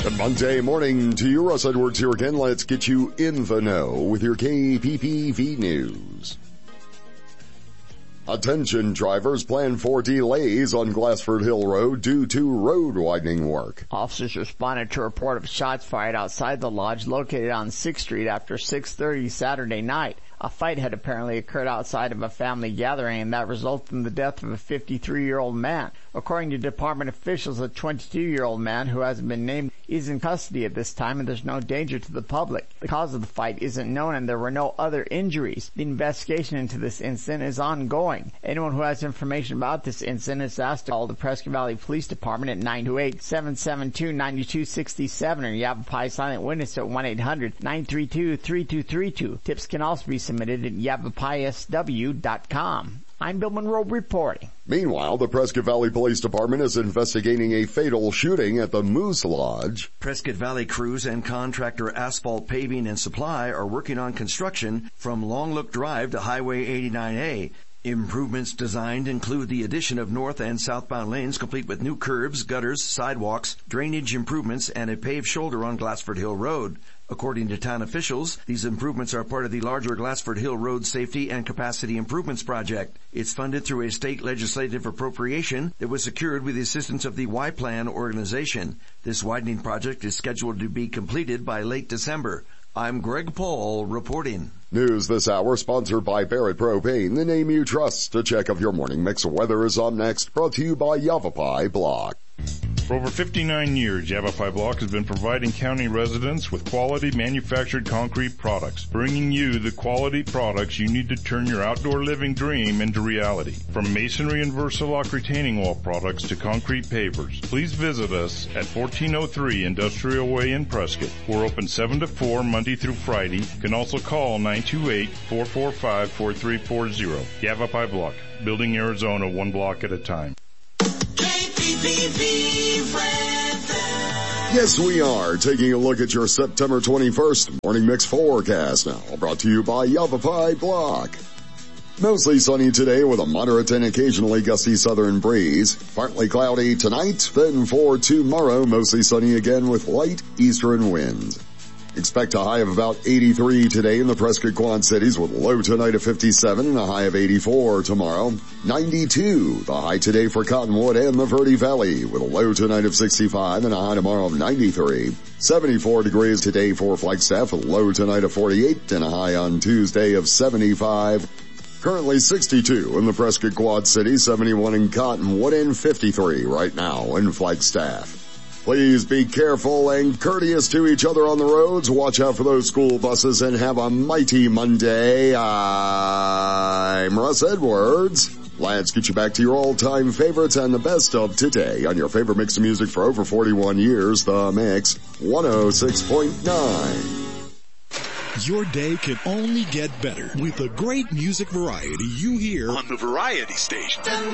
Good Monday morning to you. Russ Edwards here again. Let's get you in the know with your KPPV news. Attention drivers, plan for delays on Glassford Hill Road due to road widening work. Officers responded to a report of shots fired outside the lodge located on 6th Street after 6:30 Saturday night. A fight had apparently occurred outside of a family gathering, and that resulted in the death of a 53-year-old man. According to department officials, a 22-year-old man who hasn't been named is in custody at this time, and there's no danger to the public. The cause of the fight isn't known, and there were no other injuries. The investigation into this incident is ongoing. Anyone who has information about this incident is asked to call the Prescott Valley Police Department at 928-772-9267 or Yavapai Silent Witness at 1-800-932-3232. Tips can also be submitted at yavapaisw.com. I'm Bill Monroe reporting. Meanwhile, the Prescott Valley Police Department is investigating a fatal shooting at the Moose Lodge. Prescott Valley crews and contractor Asphalt Paving and Supply are working on construction from Long Look Drive to Highway 89A. Improvements designed include the addition of north and southbound lanes complete with new curbs, gutters, sidewalks, drainage improvements, and a paved shoulder on Glassford Hill Road. According to town officials, these improvements are part of the larger Glassford Hill Road Safety and Capacity Improvements Project. It's funded through a state legislative appropriation that was secured with the assistance of the Y-Plan organization. This widening project is scheduled to be completed by late December. I'm Greg Paul reporting. News this hour sponsored by Barrett Propane, the name you trust. A check of your morning mix of weather is up next, brought to you by Yavapai Block. For over 59 years, Yavapai Block has been providing county residents with quality manufactured concrete products, bringing you the quality products you need to turn your outdoor living dream into reality. From masonry and Versalock retaining wall products to concrete pavers, please visit us at 1403 Industrial Way in Prescott. We're open 7 to 4 Monday through Friday. You can also call 928-445-4340. Yavapai Block, building Arizona one block at a time. Yes, we are taking a look at your September 21st morning mix forecast now, brought to you by Yavapai Block. Mostly sunny today with a moderate and occasionally gusty southern breeze. Partly cloudy tonight, then for tomorrow, mostly sunny again with light eastern winds. Expect a high of about 83 today in the Prescott Quad Cities with a low tonight of 57 and a high of 84 tomorrow. 92, the high today for Cottonwood and the Verde Valley with a low tonight of 65 and a high tomorrow of 93. 74 degrees today for Flagstaff with a low tonight of 48 and a high on Tuesday of 75. Currently 62 in the Prescott Quad Cities, 71 in Cottonwood, and 53 right now in Flagstaff. Please be careful and courteous to each other on the roads. Watch out for those school buses and have a mighty Monday. I'm Russ Edwards. Let's get you back to your all-time favorites and the best of today on your favorite mix of music for over 41 years, The Mix 106.9. Your day can only get better with the great music variety you hear on the Variety Station.